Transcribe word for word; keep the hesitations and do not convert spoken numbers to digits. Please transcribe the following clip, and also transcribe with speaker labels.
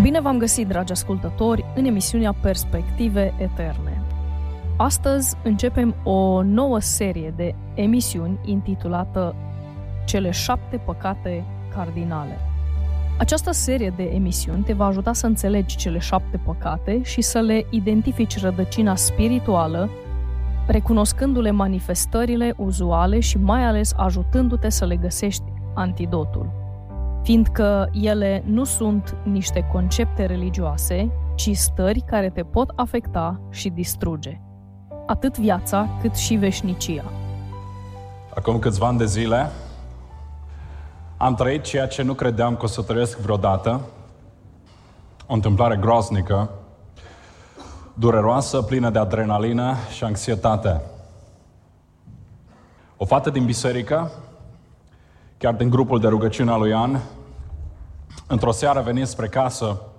Speaker 1: Bine v-am găsit, dragi ascultători, în emisiunea Perspective Eterne. Astăzi începem o nouă serie de emisiuni intitulată Cele șapte păcate cardinale. Această serie de emisiuni te va ajuta să înțelegi cele șapte păcate și să le identifici rădăcina spirituală, recunoscându-le manifestările uzuale și mai ales ajutându-te să le găsești antidotul, fiindcă ele nu sunt niște concepte religioase, ci stări care te pot afecta și distruge atât viața cât și veșnicia.
Speaker 2: Acum câțiva ani de zile am trăit ceea ce nu credeam că o să trăiesc vreodată, o întâmplare groaznică, dureroasă, plină de adrenalină și anxietate. O fată din biserică, chiar din grupul de rugăciune al lui An, într-o seară venind spre casă,